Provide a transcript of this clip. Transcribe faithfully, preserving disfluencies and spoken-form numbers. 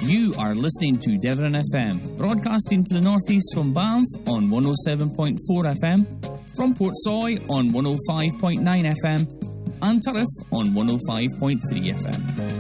You are listening to Devon F M, broadcasting to the northeast from Banff on one oh seven point four F M, from Portsoy on one oh five point nine F M, and Turriff on one oh five point three F M.